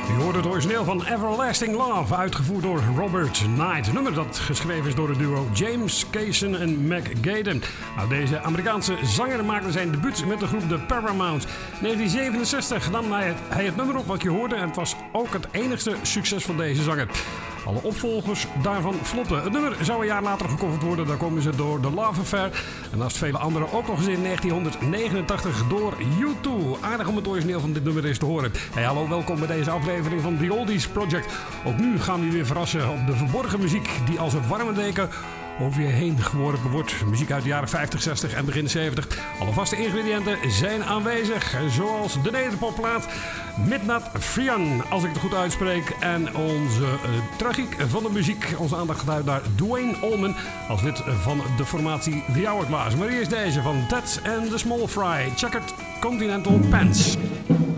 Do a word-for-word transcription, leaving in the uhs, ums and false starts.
Je hoort het origineel van Everlasting Love, uitgevoerd door Robert Knight. Een nummer dat geschreven is door het duo James Kaysen en Mac Gaden. Nou, deze Amerikaanse zanger maakte zijn debuut met de groep The Paramount. negentien zevenenzestig nam hij het, hij het nummer op wat je hoorde en het was ook het enigste succes van deze zanger. Alle opvolgers daarvan vlotten. Het nummer zou een jaar later gecoverd worden. Daar komen ze door The Love Affair. En naast vele anderen ook nog eens in negentien negenentachtig door U twee. Aardig om het origineel van dit nummer eens te horen. Hey, hallo, welkom bij deze aflevering van The Oldies Project. Ook nu gaan we je weer verrassen op de verborgen muziek die als een warme deken over je heen geworpen wordt. Muziek uit de jaren vijftig, zestig en begin zeventig. Alle vaste ingrediënten zijn aanwezig. Zoals de nederpopplaat Midnight Frian, als ik het goed uitspreek. En onze uh, tragiek van de muziek. Onze aandacht gaat uit naar Duane Allman als lid van de formatie The Hourglass. Maar eerst deze van Ted and the Small Fry. Checkered Continental Pants.